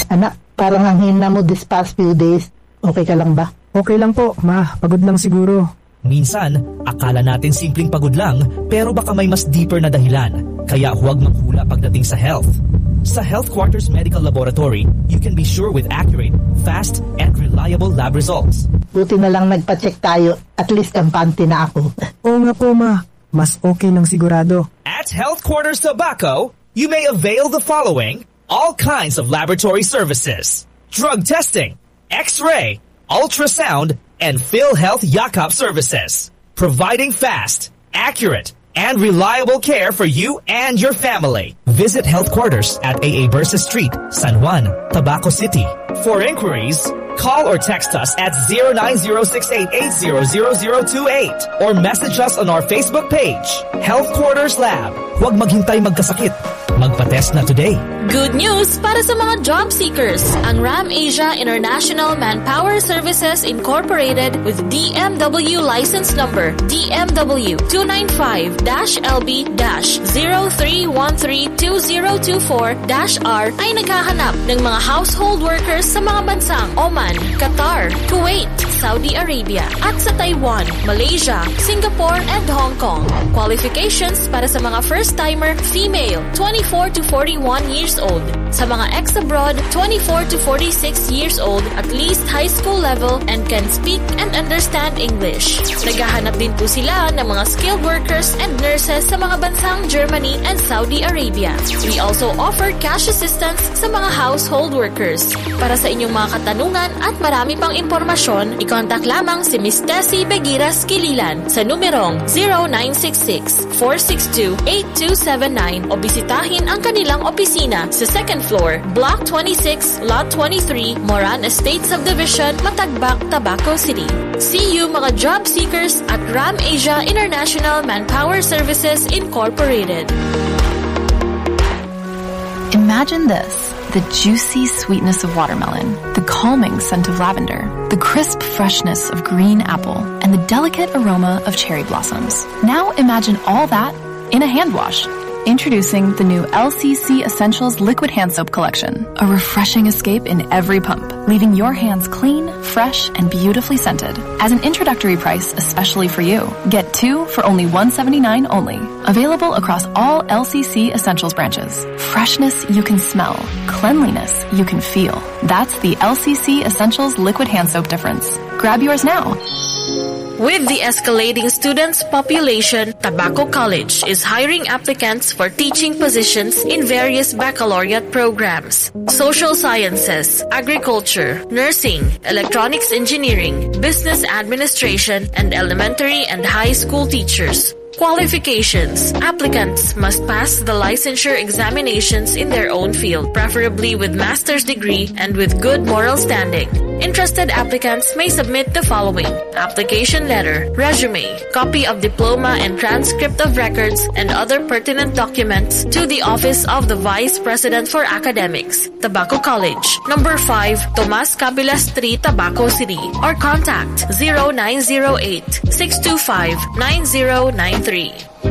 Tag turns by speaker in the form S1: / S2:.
S1: Anak, parang ang hina mo this past few days. Okay ka lang ba?
S2: Okay lang po, ma. Pagod lang siguro.
S3: Minsan, akala natin simpleng pagod lang, pero baka may mas deeper na dahilan. Kaya huwag maghula pagdating sa health. Sa Health Quarters Medical Laboratory, you can be sure with accurate, fast, and reliable lab results.
S1: Buti na lang nagpa-check tayo. At least kampante na ako.
S2: Oo nga po, ma. Mas okay lang sigurado.
S3: At Health Quarters Tobacco, you may avail the following: all kinds of laboratory services, drug testing, X-ray, ultrasound, and PhilHealth Yakap services, providing fast, accurate, and reliable care for you and your family. Visit Health Quarters at AA Bursa Street, San Juan, Tabaco City. For inquiries, call or text us at 090688000028 or message us on our Facebook page, Health Quarters Lab. Huwag maghintay magkasakit. Magpa-test na today.
S4: Good news para sa mga job seekers. Ang RAM Asia International Manpower Services Incorporated with DMW license number DMW 295-LB-03132024-R ay naghahanap ng mga household workers sa mga bansang Oman, Qatar, Kuwait, Saudi Arabia at sa Taiwan, Malaysia, Singapore, and Hong Kong. Qualifications para sa mga first-timer, female, 24 to 41 years old. Sa mga ex-abroad, 24 to 46 years old, at least high school level and can speak and understand English. Naghahanap din po sila ng mga skilled workers and nurses sa mga bansang Germany and Saudi Arabia. We also offer cash assistance sa mga household workers. Para sa inyong mga katanungan at marami pang impormasyon, i-contact lamang si Ms. Tessie Begiras Kililan sa numerong 0966-462-8279 o bisitahin ang kanilang opisina sa second floor, Block 26, Lot 23, Moran Estates Subdivision, Matagbak, Tabaco City. See you mga job seekers at RAM Asia International Manpower Services Incorporated.
S5: Imagine this: the juicy sweetness of watermelon, the calming scent of lavender, the crisp freshness of green apple, and the delicate aroma of cherry blossoms. Now imagine all that in a hand wash. Introducing the new LCC Essentials Liquid Hand Soap Collection. A refreshing escape in every pump, leaving your hands clean, fresh, and beautifully scented. As an introductory price especially for you, get 2 for only $179 only. Available across all LCC Essentials branches. Freshness you can smell. Cleanliness you can feel. That's the LCC Essentials Liquid Hand Soap difference. Grab yours now.
S4: With the escalating students population, Tabaco College is hiring applicants for teaching positions in various baccalaureate programs: social sciences, agriculture, nursing, electronics engineering, business administration, and elementary and high school teachers. Qualifications: applicants must pass the licensure examinations in their own field, preferably with master's degree and with good moral standing. Interested applicants may submit the following: application letter, resume, copy of diploma and transcript of records, and other pertinent documents to the Office of the Vice President for Academics, Tabaco College, number 5, Tomas Cabila Street, Tabaco City, or contact 0908-625-9093.